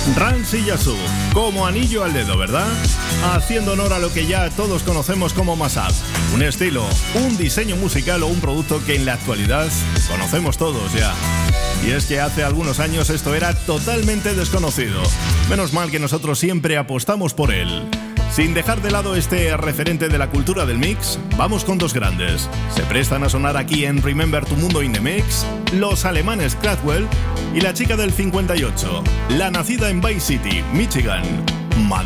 Rans y Yazoo, como anillo al dedo, ¿verdad? Haciendo honor a lo que ya todos conocemos como mashup, un estilo, un diseño musical o un producto que en la actualidad conocemos todos ya. Y es que hace algunos años esto era totalmente desconocido. Menos mal que nosotros siempre apostamos por él. Sin dejar de lado este referente de la cultura del mix, vamos con dos grandes. Se prestan a sonar aquí en Remember Tu Mundo in the Mix, los alemanes Kraftwerk y la chica del 58, la nacida en Bay City, Michigan,